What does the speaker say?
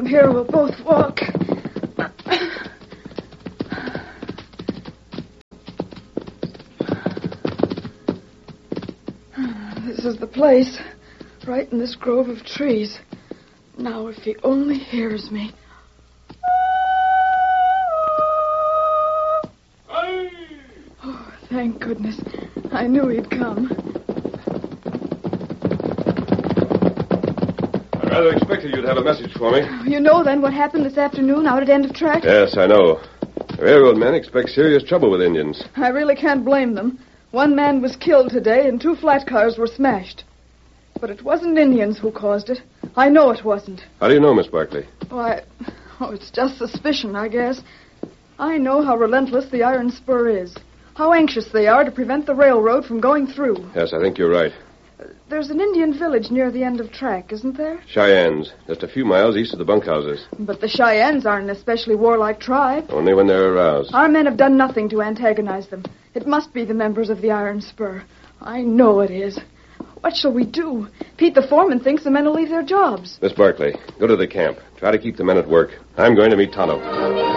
here. We'll both walk. This is the place. Right in this grove of trees. Now, if he only hears me. Oh, thank goodness. I knew he'd come. I rather expected you'd have a message for me. You know, then, what happened this afternoon out at End of Track? Yes, I know. The railroad men expect serious trouble with Indians. I really can't blame them. One man was killed today and 2 flat cars were smashed. But it wasn't Indians who caused it. I know it wasn't. How do you know, Miss Barkley? Why, it's just suspicion, I guess. I know how relentless the Iron Spur is. How anxious they are to prevent the railroad from going through. Yes, I think you're right. There's an Indian village near the End of Track, isn't there? Cheyennes, just a few miles east of the bunkhouses. But the Cheyennes aren't an especially warlike tribe. Only when they're aroused. Our men have done nothing to antagonize them. It must be the members of the Iron Spur. I know it is. What shall we do? Pete the foreman thinks the men will leave their jobs. Miss Barkley, go to the camp. Try to keep the men at work. I'm going to meet Tonto.